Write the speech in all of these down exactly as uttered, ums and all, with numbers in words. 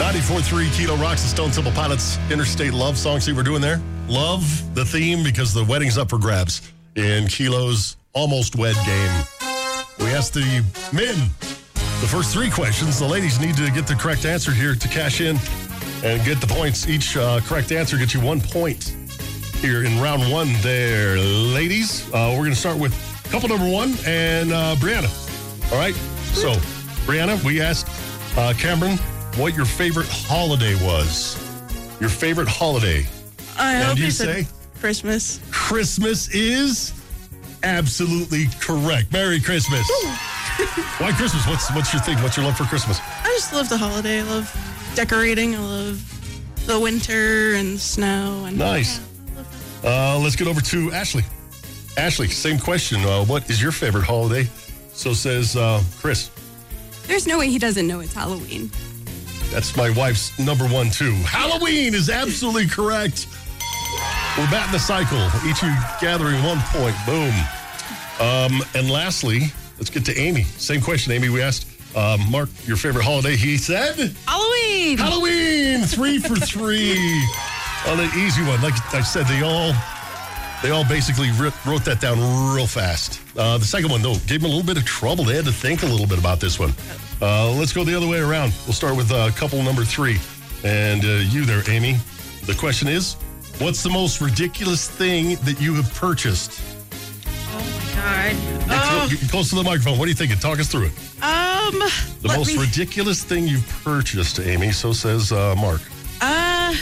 ninety-four point three Kilo Rocks, the Stone Temple Pilots Interstate Love Song. See what we're doing there? Love the theme because the wedding's up for grabs in Kilo's Almost Wed game. We asked the men the first three questions. The ladies need to get the correct answer here to cash in and get the points. Each uh, correct answer gets you one point here in round one there, ladies. Uh, we're going to start with couple number one and uh, Brianna. All right? So, Brianna, we asked uh, Cameron what your favorite holiday was. Your favorite holiday. I and hope you you say? said Christmas. Christmas is absolutely correct. Merry Christmas. Why Christmas? What's what's your thing? What's your love for Christmas? I just love the holiday. I love decorating. I love the winter and snow. And Nice. Yeah, I love that. Uh, let's get over to Ashley. Ashley, same question. Uh, what is your favorite holiday? So says uh, Chris. There's no way he doesn't know it's Halloween. That's my wife's number one, too. Halloween is absolutely correct. We're batting the cycle. Each of you gathering one point. Boom. Um, and lastly, let's get to Amy. Same question, Amy. We asked um, Mark your favorite holiday. He said Halloween. Halloween. Three for three on an easy one. Like I said, they all they all basically wrote that down real fast. Uh, the second one, though, gave them a little bit of trouble. They had to think a little bit about this one. Uh, let's go the other way around. We'll start with uh, couple number three. And uh, you there, Amy. The question is, what's the most ridiculous thing that you have purchased? Oh, my God. Get Oh, clo- get close to the microphone. What are you thinking? Talk us through it. um, The let most me, ridiculous thing you've purchased, Amy. So says uh, Mark. uh,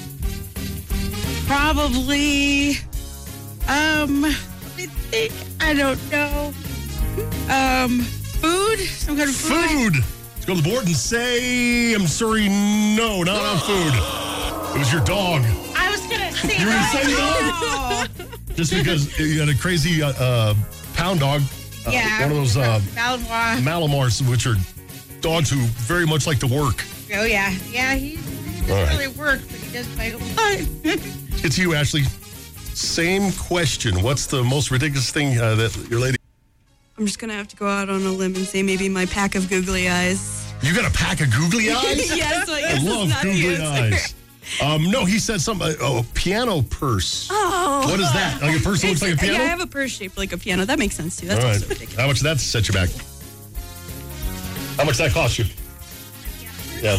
probably, um, let me think. I don't know. Um, food? Some kind of food? Food. Let's go to the board and say, I'm sorry, no, not on food. It was your dog. I was going to say You were that. gonna say dog? Just because you had a crazy uh, uh, pound dog. Uh, Yeah. One of those uh, Malinois. Malamars, which are dogs who very much like to work. Oh, yeah. Yeah, he, he doesn't All right. really work, but he does play all the time. It's you, Ashley. Same question. What's the most ridiculous thing uh, that your lady... I'm just going to have to go out on a limb and say maybe my pack of googly eyes. You got a pack of googly eyes? Yes, I I guess love it's not the googly answer. eyes. Um, no, he said something. Uh, oh, a piano purse. Oh. What is that? Like a purse that looks like a piano? Yeah, I have a purse shaped like a piano. That makes sense, too. That's All right. also ridiculous. How much did that set you back? How much did that cost you? Yeah.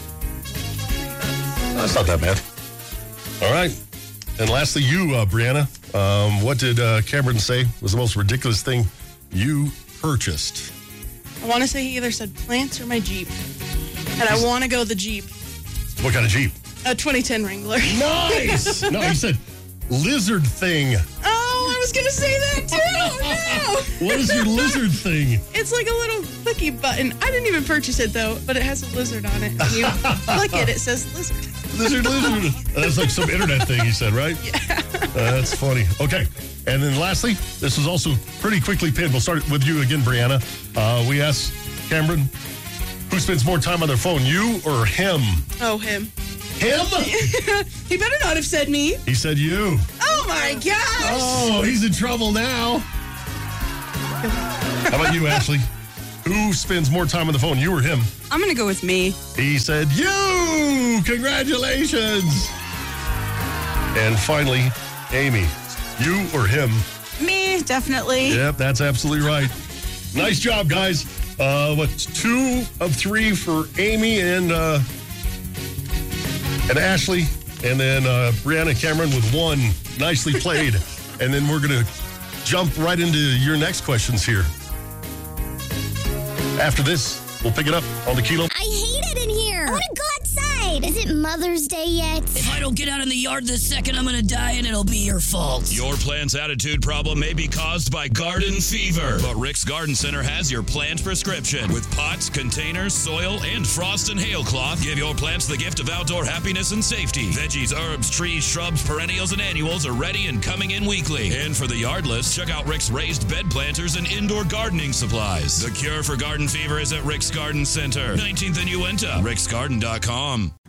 That's not that bad. All right. And lastly, you, uh, Brianna. Um, what did uh, Cameron say was the most ridiculous thing you purchased? I want to say he either said plants or my Jeep. And I want to go the Jeep. What kind of Jeep? A twenty ten Wrangler. Nice. No, he said lizard thing. Oh, I was going to say that too. No. What is your lizard thing? It's like a little clicky button. I didn't even purchase it though, but it has a lizard on it. And you click it, it says lizard. Lizard, lizard. That's like some internet thing he said, right? Yeah. Uh, that's funny. Okay. And then lastly, this was also pretty quickly pinned. We'll start with you again, Brianna. Uh, we asked Cameron, who spends more time on their phone, you or him? Oh, him. Him? He better not have said me. He said you. Oh my gosh. Oh, he's in trouble now. How about you, Ashley? Who spends more time on the phone, you or him? I'm going to go with me. He said you. Congratulations. And finally, Amy, you or him? Me, definitely. Yep, that's absolutely right. Nice job, guys. Uh, what, two of three for Amy and uh, and Ashley, and then uh, Brianna Cameron with one. Nicely played. And then we're going to jump right into your next questions here. After this, we'll pick it up on the Kilo. I hate it in here. I want to go outside. Is it Mother's Day yet? If I don't get out in the yard this second, I'm going to die and it'll be your fault. Your plant's attitude problem may be caused by garden fever, but Rick's Garden Center has your plant prescription. With pots, containers, soil, and frost and hail cloth, give your plants the gift of outdoor happiness and safety. Veggies, herbs, trees, shrubs, perennials, and annuals are ready and coming in weekly. And for the yardless, check out Rick's raised bed planters and indoor gardening supplies. The cure for garden fever is at Rick's Garden Center, nineteenth and Uinta, ricksgarden dot com.